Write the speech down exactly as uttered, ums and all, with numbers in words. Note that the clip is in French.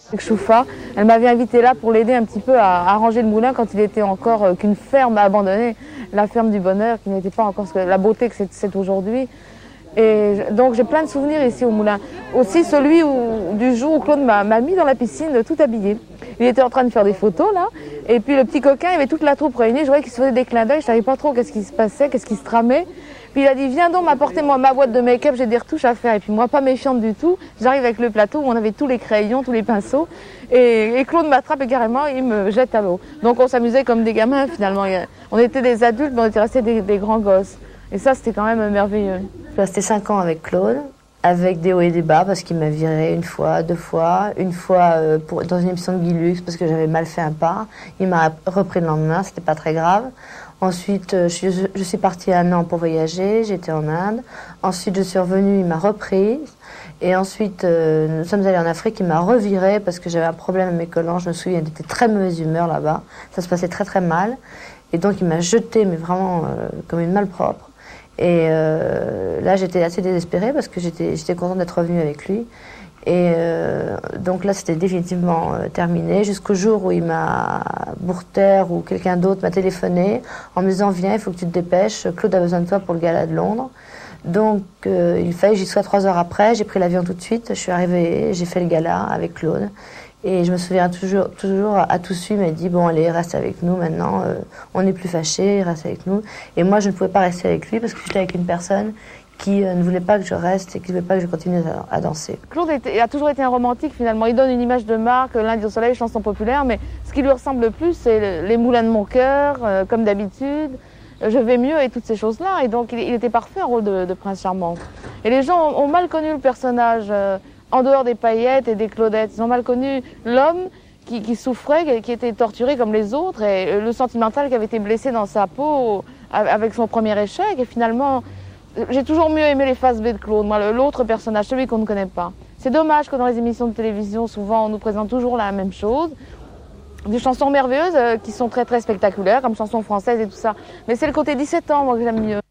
Choufa, elle m'avait invité là pour l'aider un petit peu à arranger le moulin quand il était encore euh, qu'une ferme abandonnée, la ferme du bonheur, qui n'était pas encore ce que, la beauté que c'est aujourd'hui. Et donc j'ai plein de souvenirs ici au moulin. Aussi celui où, du jour où Claude m'a mis dans la piscine tout habillé. Il était en train de faire des photos là, et puis le petit coquin, il y avait toute la troupe réunie, je voyais qu'il se faisait des clins d'œil, je savais pas trop qu'est-ce qui se passait, qu'est-ce qui se tramait. Puis il a dit viens donc m'apporter moi ma boîte de make-up, j'ai des retouches à faire. Et puis moi pas méfiante du tout, j'arrive avec le plateau où on avait tous les crayons, tous les pinceaux, et, et Claude m'attrape et carrément il me jette à l'eau. Donc on s'amusait comme des gamins finalement. On était des adultes mais on était restés des, des grands gosses. Et ça c'était quand même merveilleux. Je suis restée cinq ans avec Claude, avec des hauts et des bas parce qu'il m'a viré une fois, deux fois, une fois euh, pour, dans une émission de Guy Lux parce que j'avais mal fait un pas. Il m'a repris le lendemain, c'était pas très grave. Ensuite, je suis, je suis partie un an pour voyager, j'étais en Inde. Ensuite, je suis revenue, il m'a reprise. Et ensuite, euh, nous sommes allés en Afrique, il m'a reviré parce que j'avais un problème à mes collants. Je me souviens, il était très mauvaise humeur là-bas. Ça se passait très très mal. Et donc, il m'a jeté, mais vraiment euh, comme une malpropre. Et euh, là, j'étais assez désespérée parce que j'étais j'étais contente d'être revenue avec lui. Et euh, donc là, c'était définitivement euh, terminé, jusqu'au jour où il m'a, Bourter ou quelqu'un d'autre m'a téléphoné en me disant « Viens, il faut que tu te dépêches, Claude a besoin de toi pour le gala de Londres ». Donc euh, il fallait que j'y sois trois heures après, j'ai pris l'avion tout de suite, je suis arrivée, j'ai fait le gala avec Claude. Et je me souviens toujours, toujours à tout suite, il m'a dit « Bon, allez, reste avec nous maintenant, euh, on n'est plus fâchés, reste avec nous ». Et moi, je ne pouvais pas rester avec lui parce que j'étais avec une personne qui euh, ne voulait pas que je reste et qui ne voulait pas que je continue à, à danser. Claude était, a toujours été un romantique finalement. Il donne une image de marque, Lundi au soleil, chanson populaire, mais ce qui lui ressemble le plus, c'est le, les moulins de mon cœur, euh, comme d'habitude, euh, Je vais mieux et toutes ces choses-là. Et donc il, il était parfait en rôle de, de prince charmant. Et les gens ont, ont mal connu le personnage, euh, en dehors des paillettes et des Claudettes. Ils ont mal connu l'homme qui, qui souffrait, qui était torturé comme les autres, et le sentimental qui avait été blessé dans sa peau avec son premier échec. Et finalement, j'ai toujours mieux aimé les faces B de Claude, moi, l'autre personnage, celui qu'on ne connaît pas. C'est dommage que dans les émissions de télévision, souvent, on nous présente toujours la même chose. Des chansons merveilleuses euh, qui sont très très spectaculaires, comme chansons françaises et tout ça. Mais c'est le côté dix-sept ans, moi, que j'aime mieux.